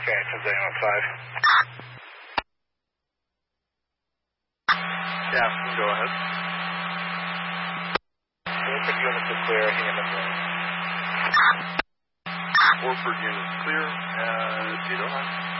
Okay, 10-5. Yeah, go ahead. Warford units are clear, Hammond. Warford units clear, Tito.